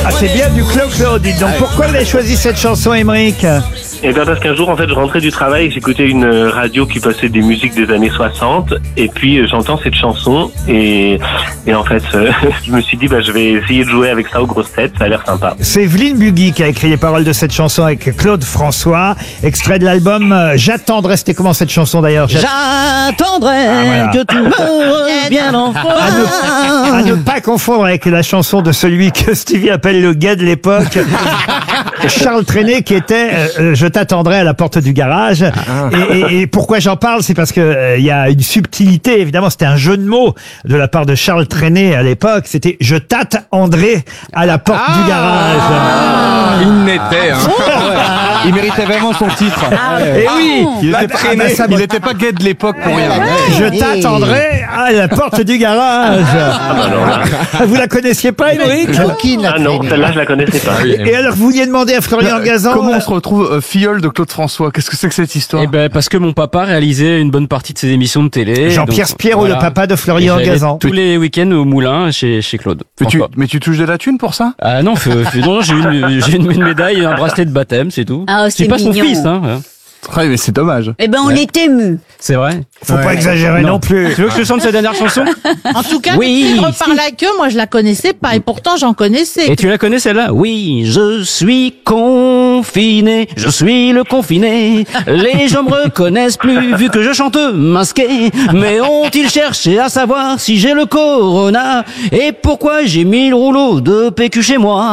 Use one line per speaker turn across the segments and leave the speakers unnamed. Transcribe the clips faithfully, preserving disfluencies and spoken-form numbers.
Ah, c'est bien du Clo-Clo, dites donc. Pourquoi vous avez choisi cette chanson, Émeric?
Et bien parce qu'un jour, en fait, je rentrais du travail et j'écoutais une radio qui passait des musiques des années soixante. Et puis, euh, j'entends cette chanson et, et en fait, euh, je me suis dit, bah, je vais essayer de jouer avec ça aux grosses têtes. Ça a l'air sympa.
C'est Evelyne Bugui qui a écrit les paroles de cette chanson avec Claude François. Extrait de l'album euh, J'attendrai. C'était comment cette chanson d'ailleurs?
J'attendrai
Ah, voilà.
que tu me reviennes en
À ne, à ne pas confondre avec la chanson de celui que Stevie appelle le gay de l'époque, Charles Trenet, qui était euh, Je t'attendrai à la porte du garage. Et, et, et pourquoi j'en parle, c'est parce que euh, il y a une subtilité. Évidemment, c'était un jeu de mots de la part de Charles Trenet à l'époque. C'était Je t'attendrai à la porte du garage.
Ah, il n'était. Hein. Il méritait vraiment son titre.
Et oui,
Il
bah,
était,
ah, bah, ça-
il était pas gay de l'époque pour rien.
Je t'attendrai à la porte du garage. Vous la connaissiez pas, Émeric?
Ah non, celle-là, je la connaissais pas.
Et alors, vous vouliez demander à Florian Gazan?
Comment on se retrouve euh, filleul de Claude François? Qu'est-ce que c'est que cette histoire?
Eh ben parce que mon papa réalisait une bonne partie de ses émissions de télé.
Jean-Pierre
donc,
Spierro,
voilà.
le papa de
Et
Florian
j'allais
Gazan.
tous les week-ends au moulin chez chez Claude.
mais, tu,
François.
mais tu touches de la thune pour ça?
Ah non, f- f- non, j'ai une j'ai une, une médaille, et un bracelet de baptême, c'est tout.
Ah,
c'est
c'est
pas son
mignon.
fils, hein.
Ouais, mais c'est dommage.
Eh ben, on
Ouais.
est ému.
C'est vrai.
Faut pas exagérer non, plus.
Tu veux que je chante sa dernière chanson?
En tout cas,
Oui,
oui, reparle la queue, moi je la connaissais pas et pourtant j'en connaissais.
Et tu la connais celle-là? Oui, je suis confiné, je suis le confiné. Les gens me reconnaissent plus vu que je chante masqué. Mais ont-ils cherché à savoir si j'ai le corona et pourquoi j'ai mis le rouleau de P Q chez moi?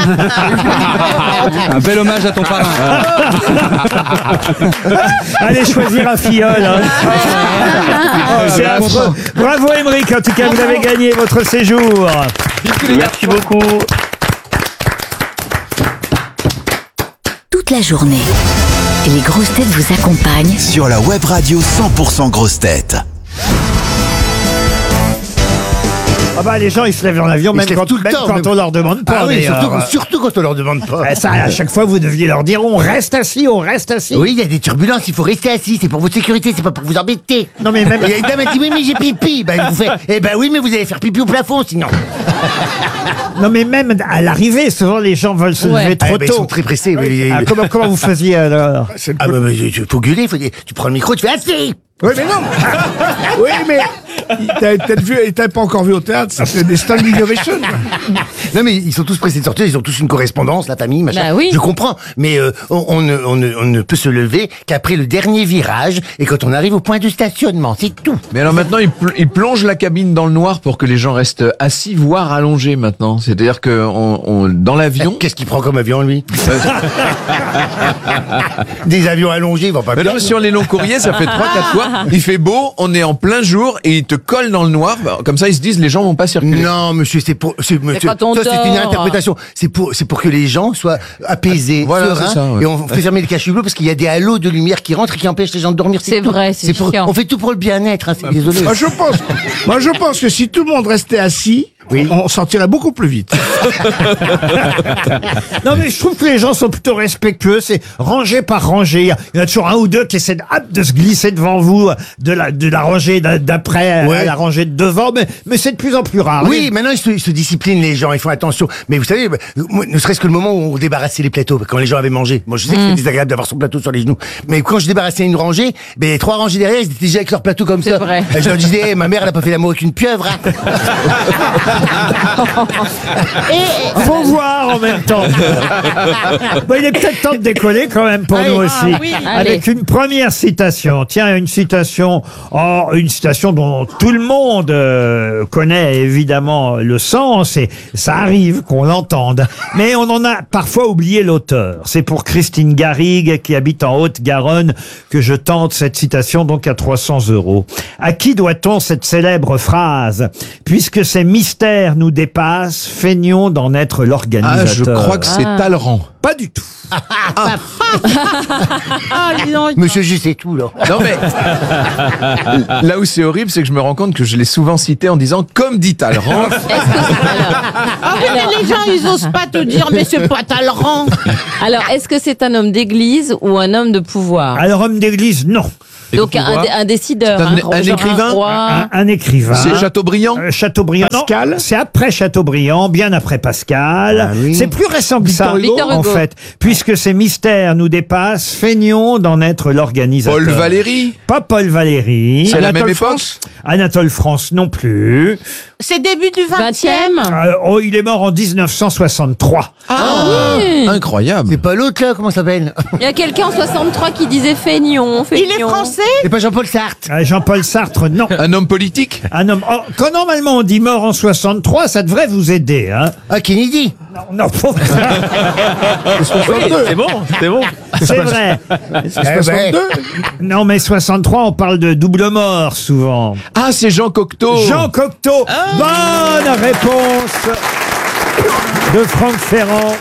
Un bel hommage à ton parrain.
Allez choisir un filleul. Hein. Oh, c'est affreux. Bravo, Émeric. En tout cas, vous avez gagné votre séjour.
Merci beaucoup.
Toute la journée, les grosses têtes vous accompagnent
Sur la web radio cent pour cent grosses têtes.
Ah bah, les gens, ils se lèvent dans l'avion,
Ils
même
se lèvent
quand,
tout le
même
temps,
quand
même-
on leur demande pas.
Ah oui,
d'ailleurs.
surtout, surtout quand on leur demande pas.
Eh, ça, à chaque fois, vous deviez leur dire, on reste assis, on reste assis.
Oui, il y a des turbulences, il faut rester assis, c'est pour votre sécurité, c'est pas pour vous embêter.
Non, mais même.
Il y a une dame qui dit, oui, mais j'ai pipi. Ben, vous faites, eh ben oui, mais vous allez faire pipi au plafond, sinon.
Non, mais même à l'arrivée, souvent, les gens veulent se
Ouais.
lever trop
Eh ben, ils
tôt.
sont très pressés. oui.
Ah, comment, comment vous faisiez alors?
Ah, bah, bah, il faut gueuler, faut dire, tu prends le micro, tu fais assis.
Oui, mais non. Oui, mais t'as peut-être vu, et t'as pas encore vu au théâtre, ça fait des standing ovations.
Non, mais ils sont tous pressés de sortir, ils ont tous une correspondance, la famille, machin.
Bah oui.
Je comprends, mais euh, on, on ne, on, ne, on ne peut se lever qu'après le dernier virage et quand on arrive au point de stationnement, c'est tout.
Mais alors maintenant, ils pl- ils plongent la cabine dans le noir pour que les gens restent assis, voire allongés maintenant. C'est-à-dire que on, on, dans l'avion...
Qu'est-ce qu'il prend comme avion, lui? Des avions allongés, ils vont pas
Mais
bien.
non, sur les longs courriers, ça fait trois quatre fois. Il fait beau, on est en plein jour et ils te collent dans le noir. Comme ça, ils se disent les gens vont pas circuler.
Non, monsieur, c'est pour, c'est, monsieur,
quand on
ça, c'est une
dort.
interprétation. C'est pour, c'est pour que les gens soient apaisés,
Voilà,
sereins,
c'est ça, ouais.
et on fait fermer les cachets bleus parce qu'il y a des halos de lumière qui rentrent et qui empêchent les gens de dormir.
C'est
tout.
vrai, c'est
pour,
chiant.
on fait tout pour le bien-être, hein, c'est désolé.
Moi, je pense, moi, je pense que si tout le monde restait assis,
Oui.
on sortirait beaucoup plus vite.
Non, mais je trouve que les gens sont plutôt respectueux. C'est rangée par rangée. Il y a- il y en a toujours un ou deux qui essaient de, hop, de se glisser devant vous, de la, de la rangée d'a- d'après
Ouais.
à la rangée de devant. Mais, mais c'est de plus en plus rare.
Oui, maintenant ils se, ils se disciplinent les gens, ils font attention. Mais vous savez, bah, moi, ne serait-ce que le moment où on débarrassait les plateaux, quand les gens avaient mangé. Moi, je sais que c'est désagréable d'avoir son plateau sur les genoux. Mais quand je débarrassais une rangée, ben les trois rangées derrière, ils étaient déjà avec leur plateau comme
C'est
ça.
vrai.
Et je leur disais, eh, ma mère, elle a pas fait l'amour avec une pieuvre. Hein.
Et faut voir en même temps. Bon, il est peut-être temps de décoller quand même pour
Allez.
nous aussi.
Ah oui.
Avec une première citation. Tiens, une citation, oh, une citation dont tout le monde euh, connaît évidemment le sens et ça arrive qu'on l'entende. Mais on en a parfois oublié l'auteur. C'est pour Christine Garrigue qui habite en Haute-Garonne que je tente cette citation donc à trois cents euros. À qui doit-on cette célèbre phrase? Puisque ces mystères nous dépassent, feignons d'en être l'organisateur.
Ah, je crois que c'est Talleyrand.
Pas du tout.
Ah, dis donc.
Monsieur, je sais tout, là.
Non mais là où c'est horrible, c'est que je me rends compte que je l'ai souvent cité en disant comme dit Talleyrand.
Ah oui, mais les gens, ils osent pas te dire, mais c'est pas Talleyrand.
Alors, est-ce que c'est un homme d'église ou un homme de pouvoir?
Alors, homme d'église, non.
Donc un, un décideur,
C'est un-
un,
un
genre
écrivain
roi.
Un, un écrivain.
C'est Chateaubriand.
Euh, Chateaubriand. Non,
Pascal
c'est après Chateaubriand, bien après Pascal.
Ah oui.
C'est plus récent que ça,
Hugo Victor
en
Hugo.
fait. Puisque ces mystères nous dépassent, feignons d'en être l'organisateur.
Paul Valéry.
Pas Paul Valéry.
C'est à la
Anatole
même époque.
France.
Anatole France non plus.
C'est début du vingtième.
vingtième.
Euh, oh, il est mort en dix-neuf cent soixante-trois.
Ah oui.
Incroyable.
C'est pas l'autre là, comment ça s'appelle?
Il y a quelqu'un en soixante-trois qui disait Feignon, Feignon.
Il est français.
C'est pas Jean-Paul Sartre.
Euh, Jean-Paul Sartre, non.
Un homme politique.
Un homme. Oh, quand normalement on dit mort en soixante-trois, ça devrait vous aider, hein.
Ah, Kennedy.
Non, non, faut-
soixante-deux.
C'est bon, c'est bon.
c'est vrai.
Eh ben,
soixante-deux.
Non, mais soixante-trois, on parle de double mort souvent.
Ah, c'est Jean Cocteau.
Jean Cocteau. Bonne réponse de Franck Ferrand.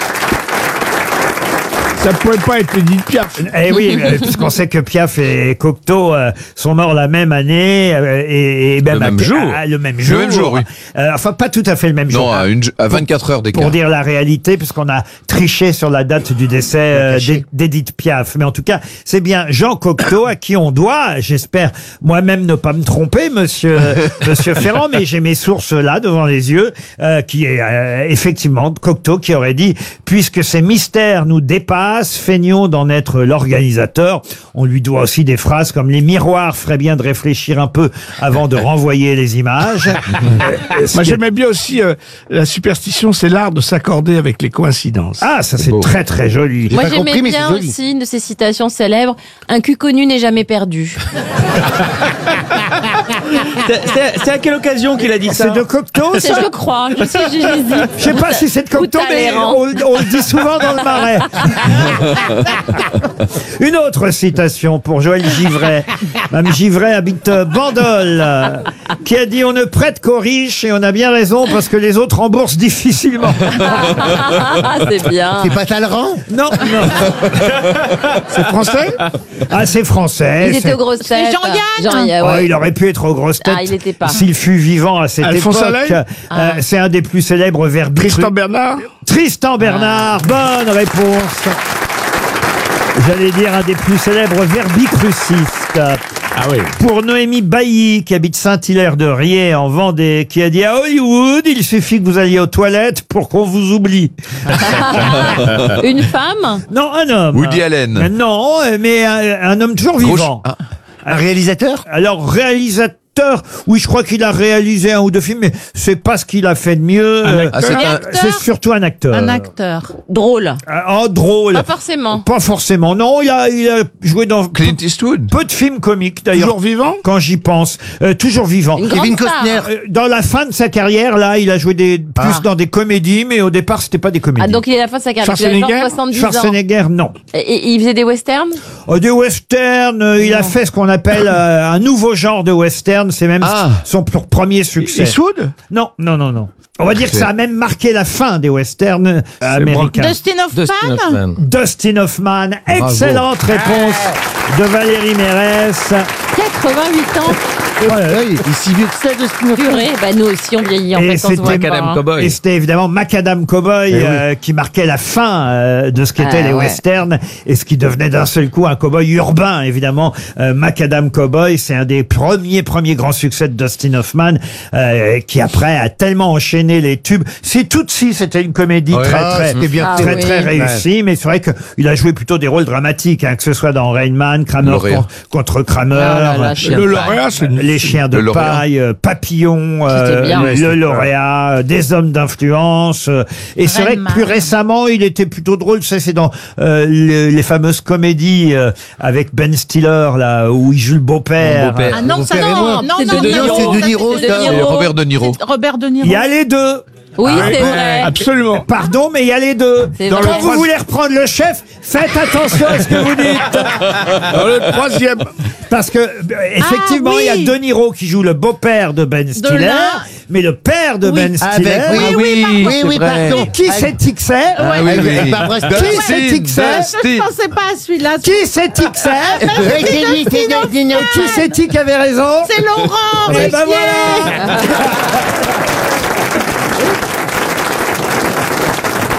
Ça pouvait pas être Edith Piaf.
Eh oui, euh, puisqu'on sait que Piaf et Cocteau euh, sont morts la même année euh, et, et même
Le même
à-
jour.
à- le même
Le
jour.
même jour, oui.
Euh, enfin, pas tout à fait le même jour.
Non, à, une, à vingt-quatre heures d'écart.
Pour dire la réalité, puisqu'on a triché sur la date du décès euh, d'E- d'Edith Piaf. Mais en tout cas, c'est bien Jean Cocteau à qui on doit, j'espère moi-même ne pas me tromper, monsieur, monsieur Ferrand, mais j'ai mes sources là devant les yeux, euh, qui est euh, effectivement Cocteau qui aurait dit, puisque ces mystères nous dépassent, feignons d'en être l'organisateur. On lui doit aussi des phrases comme les miroirs feraient bien de réfléchir un peu avant de renvoyer les images. Euh, ce
Moi,
qui est-
j'aimais bien aussi euh, la superstition, c'est l'art de s'accorder avec les coïncidences.
Ah, ça c'est
beau.
très très joli.
Moi
pas
j'aimais
compris, mais
bien
c'est joli.
aussi une de ces citations célèbres. Un cul connu n'est jamais perdu.
C'est- C'est c'est à quelle occasion qu'il a dit ça?
C'est de Cocteau,
C'est
ça?
je crois. Je sais, j'hésite.
Je sais pas si c'est de Cocteau,
Ou
mais
Talleyrand.
on, on le dit souvent dans le Marais. Une autre citation pour Joël Givray. Mme Givray habite Bandol, euh, qui a dit « On ne prête qu'aux riches et on a bien raison parce que les autres remboursent difficilement.
Ah, c'est bien.
C'est pas Talleyrand. »
Non, non.
C'est français.
Ah, c'est français.
Ils
c'est-
étaient aux grosses têtes.
Jean-Yann.
Jean-Yann,
Oh,
ouais.
il aurait pu être aux grosses têtes
Ah, il était pas.
s'il fut vivant à cette
Alphonse
époque.
Allais
Euh, c'est un des plus célèbres verbes.
Tristan Bernard.
Tristan Bernard, bonne réponse. J'allais dire un des plus célèbres verbicrucistes.
Ah oui.
Pour Noémie Bailly, qui habite Saint-Hilaire-de-Riez en Vendée, qui a dit à Hollywood, il suffit que vous alliez aux toilettes pour qu'on vous oublie.
Une femme.
Non, un homme.
Woody Allen.
Euh, Non, mais un, un homme toujours
Gauche.
vivant.
Ah.
Un réalisateur.
Alors, réalisateur, oui, je crois qu'il a réalisé un ou deux films, mais c'est pas ce qu'il a fait de mieux. Euh,
Ah, c'est
Un
un.
acteur.
c'est surtout un acteur.
Un acteur.
Drôle.
Euh, Oh, drôle.
Pas forcément.
Pas forcément. Non, il a, il a joué dans peu,
Clint Eastwood.
peu de films comiques, d'ailleurs.
Toujours vivant.
Quand j'y pense. Euh, toujours vivant.
Une grande
Kevin
star.
Costner.
Euh, Dans la fin de sa carrière, là, il a joué des, plus
Ah.
dans des comédies, mais au départ, c'était pas des comédies.
Ah, donc il est à la fin de sa carrière. Il a genre
Schwarzenegger
soixante-dix ans.
Schwarzenegger, non.
Et, et il faisait des westerns.
Euh, des westerns, euh, il a fait ce qu'on appelle euh, un nouveau genre de western. C'est même
Ah.
son pr- premier succès.
Eastwood.
Non, non, non, non. On va dire que
C'est-
ça a même marqué la fin des westerns américains.
Dustin Hoffman.
Dustin Hoffman, excellente réponse de Valérie Mérès.
quatre-vingt-huit ans.
Ouais, il est si vieux que ça, Dustin Hoffman.
Purée. Bah nous aussi on vieillit en
Et
fait. on se voit
c'était
pas, hein.
Cowboy.
Et c'était évidemment Macadam Cowboy euh, qui marquait la fin euh, de ce qu'étaient
Ah,
les
ouais.
westerns et ce qui devenait d'un seul coup un cowboy urbain, évidemment. Euh, Macadam Cowboy, c'est un des premiers premiers grands succès de Dustin Hoffman euh, qui après a tellement enchaîné les tubes. Si Tootsie, c'était une comédie
Ouais.
très
Ah,
très
c'était bien
Ah
très
oui.
très réussie, mais c'est vrai qu'il a joué plutôt des rôles dramatiques, hein, que ce soit dans Rain Man, Kramer
Lauréat.
con- contre Kramer,
Ah là là, chien
Le
de
lauréat, c'est une-
les chiens de
Le lauréat.
paille, euh, Papillon, euh,
C'était bien,
le,
ouais,
le
c'était
lauréat, euh, des hommes d'influence. euh, et c'est vrai que
Vraiment.
plus récemment, il était plutôt drôle. Ça, c'est dans euh, les, les fameuses comédies euh, avec Ben Stiller, là, où il joue le beau-père.
Mon beau-père.
Ah non,
Mon
ça
père et
non,
moi.
non,
C'est
non,
de
non,
Niro.
c'est de Niro,
C'est
ça.
C'est Robert De Niro.
Robert De Niro.
Il y a les deux.
Oui,
Ah,
c'est
oui.
vrai.
Absolument.
Pardon, mais il y a les deux.
C'est
Quand
vrai.
vous voulez reprendre le chef, faites attention à ce que vous dites.
Dans le troisième.
Parce que, euh, effectivement,
Ah, oui.
il y a De Niro qui joue le beau-père de Ben Stiller,
là.
mais le père de
Oui,
Ben Stiller.
Avec, oui,
Ah oui,
oui,
c'est
oui,
vrai.
pardon.
Qui c'est-il que c'est
Ah oui,
Avec-
oui.
avec Barbara
Qui
Streisand.
c'est-il que c'est
Je ne pensais pas à celui-là.
Qui c'est-il que c'est
Oui, c'est lui, c'est Dustin
Qui
Hoffman.
c'est-il qui avait raison
C'est Laurent.
Eh ben
Ruquier.
voilà